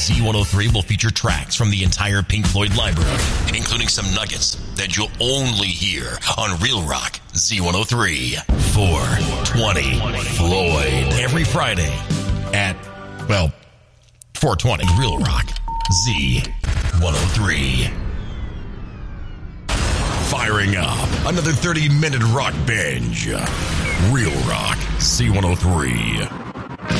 Z103 will feature tracks from the entire Pink Floyd library, including some nuggets that you'll only hear on Real Rock Z103. 420 Floyd. Every Friday at, 420 Real Rock Z103. Firing up another 30-minute rock binge. Real Rock Z103.